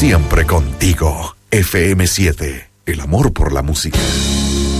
Siempre contigo. FM7, el amor por la música.